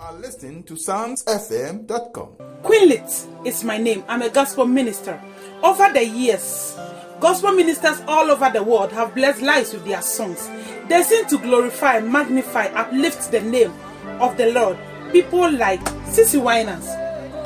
are listening to soundsfm.com. Queenlit is my name. I'm a gospel minister. Over the years, gospel ministers all over the world have blessed lives with their songs. They seem to glorify, magnify, uplift the name of the Lord. People like Sissy Winans,